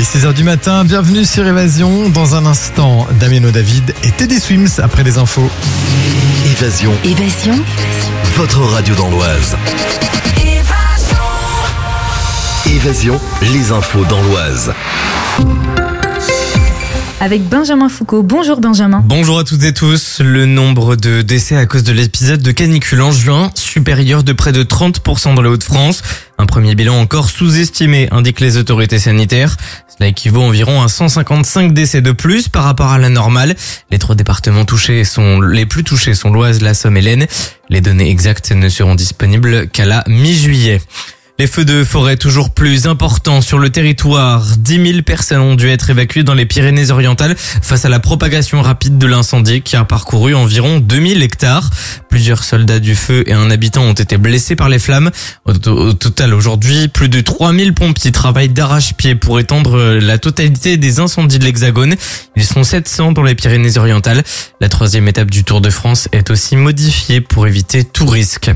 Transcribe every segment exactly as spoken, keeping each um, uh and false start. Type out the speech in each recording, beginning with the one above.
est six heures du matin, bienvenue sur Évasion. Dans un instant, Damien David et Teddy Swims après les infos. Évasion. Évasion. Votre radio dans l'Oise. Évasion, les infos dans l'Oise. Avec Benjamin Foucault. Bonjour Benjamin. Bonjour à toutes et tous. Le nombre de décès à cause de l'épisode de canicule en juin, supérieur de près de trente pour cent dans les Hauts-de-France. Un premier bilan encore sous-estimé, indiquent les autorités sanitaires. Cela équivaut environ à cent cinquante-cinq décès de plus par rapport à la normale. Les trois départements touchés sont, les plus touchés sont l'Oise, la Somme et l'Aisne. Les données exactes ne seront disponibles qu'à la mi-juillet. Les feux de forêt toujours plus importants sur le territoire. dix mille personnes ont dû être évacuées dans les Pyrénées-Orientales face à la propagation rapide de l'incendie qui a parcouru environ deux mille hectares. Plusieurs soldats du feu et un habitant ont été blessés par les flammes. Au, au total, aujourd'hui, plus de trois mille pompiers travaillent d'arrache-pied pour étendre la totalité des incendies de l'Hexagone. Ils sont sept cents dans les Pyrénées-Orientales. La troisième étape du Tour de France est aussi modifiée pour éviter tout risque.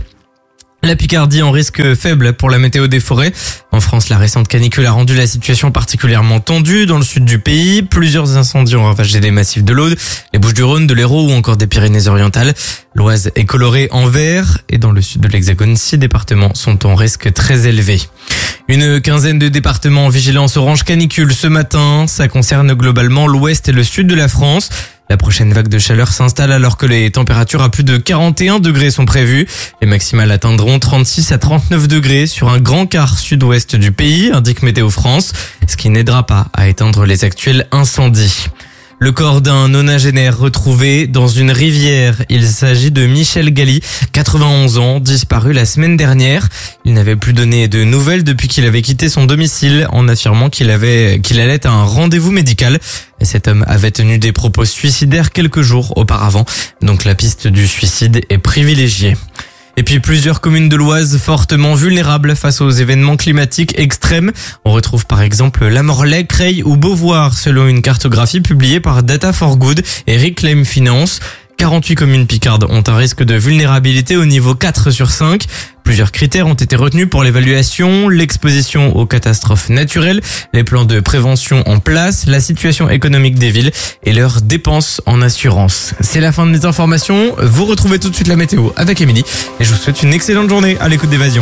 La Picardie en risque faible pour la météo des forêts. En France, la récente canicule a rendu la situation particulièrement tendue dans le sud du pays. Plusieurs incendies ont ravagé des massifs de l'Aude, les Bouches-du-Rhône, de l'Hérault ou encore des Pyrénées-Orientales. L'Oise est colorée en vert et dans le sud de l'Hexagone, six départements sont en risque très élevé. Une quinzaine de départements en vigilance orange canicule ce matin. Ça concerne globalement l'ouest et le sud de la France. La prochaine vague de chaleur s'installe alors que les températures à plus de quarante et un degrés sont prévues. Les maximales atteindront trente-six à trente-neuf degrés sur un grand quart sud-ouest du pays, indique Météo France, ce qui n'aidera pas à éteindre les actuels incendies. Le corps d'un nonagénaire retrouvé dans une rivière. Il s'agit de Michel Galli, quatre-vingt-onze ans, disparu la semaine dernière. Il n'avait plus donné de nouvelles depuis qu'il avait quitté son domicile en affirmant qu'il avait, qu'il allait à un rendez-vous médical. Cet homme avait tenu des propos suicidaires quelques jours auparavant. Donc la piste du suicide est privilégiée. Et puis plusieurs communes de l'Oise fortement vulnérables face aux événements climatiques extrêmes. On retrouve par exemple La Morlaix, Creil ou Beauvoir selon une cartographie publiée par Data for Good et Reclaim Finance. quarante-huit communes picardes ont un risque de vulnérabilité au niveau quatre sur cinq. Plusieurs critères ont été retenus pour l'évaluation, l'exposition aux catastrophes naturelles, les plans de prévention en place, la situation économique des villes et leurs dépenses en assurance. C'est la fin de mes informations. Vous retrouvez tout de suite la météo avec Émilie et je vous souhaite une excellente journée à l'écoute d'Évasion.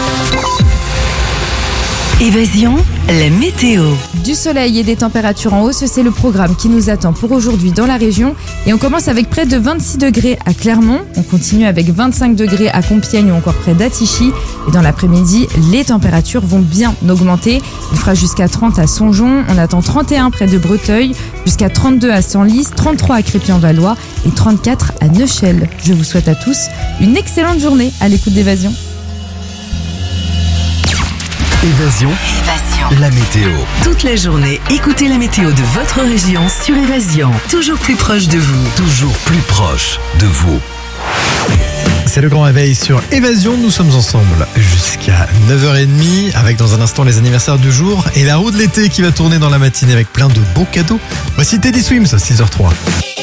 Évasion, la météo. Du soleil et des températures en hausse, c'est le programme qui nous attend pour aujourd'hui dans la région. Et on commence avec près de vingt-six degrés à Clermont. On continue avec vingt-cinq degrés à Compiègne ou encore près d'Attichy. Et dans l'après-midi, les températures vont bien augmenter. Il fera jusqu'à trente à Songeon. On attend trente et un près de Breteuil, jusqu'à trente-deux à Senlis, trente-trois à Crépy-en-Valois et trente-quatre à Neuchâtel. Je vous souhaite à tous une excellente journée à l'écoute d'Évasion. Évasion. Évasion. La météo. Toute la journée, écoutez la météo de votre région sur Évasion. Toujours plus proche de vous. Toujours plus proche de vous. C'est le grand réveil sur Évasion. Nous sommes ensemble jusqu'à neuf heures trente avec dans un instant les anniversaires du jour et la roue de l'été qui va tourner dans la matinée avec plein de beaux cadeaux. Voici Teddy Swims, six heures zéro trois.